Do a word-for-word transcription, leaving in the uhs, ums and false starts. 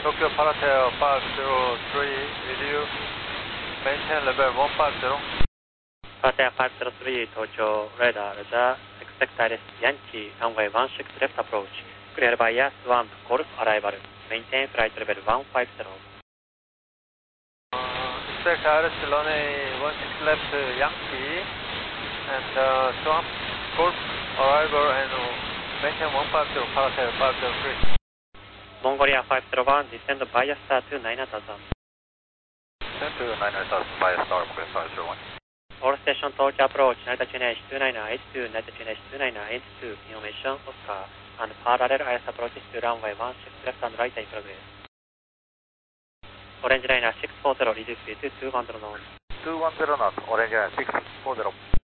Tokyo Paratail five zero three, will you maintain level one five zero? Paratail five zero three, Tokyo radar, the expect iris Yankee, runway one six left approach, clear via Swamp, Golf arrival, maintain flight level one five zero. Uh, expect iris runway one six left Yankee, and uh, Swamp, Golf arrival, and maintain one five zero, Paratail five zero three. Mongolia five zero one, descend via star to nine thousand. Descend to nine thousand via star, Mongolia five zero one. All station Tokyo approach, Narita Chennai two nine eight two, Narita Chennai two nine eight two, information Oscar, and parallel iris approaches to runway one six left and right in progress. Orange liner six four zero, reduce speed to two one zero knots. two one zero knots, Orange liner six four zero.